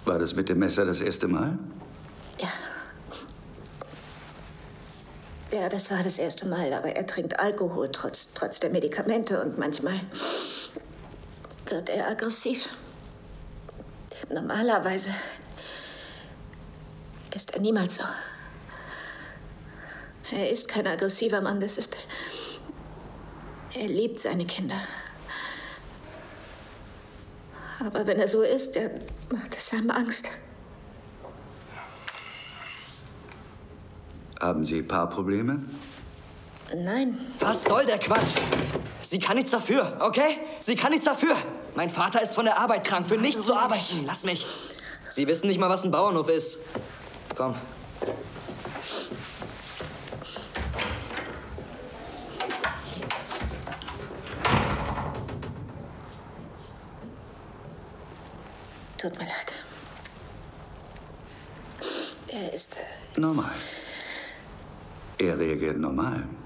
War das mit dem Messer das erste Mal? Ja. Ja, das war das erste Mal, aber er trinkt Alkohol trotz der Medikamente und manchmal wird er aggressiv. Normalerweise ist er niemals so. Er ist kein aggressiver Mann, er liebt seine Kinder. Aber wenn er so ist, der macht es einem Angst. Haben Sie Paarprobleme? Nein. Was soll der Quatsch? Sie kann nichts dafür, okay? Sie kann nichts dafür. Mein Vater ist von der Arbeit krank, für nichts zu arbeiten. Lass mich. Sie wissen nicht mal, was ein Bauernhof ist. Komm. Tut mir leid. Er ist... Normal. Er reagiert normal.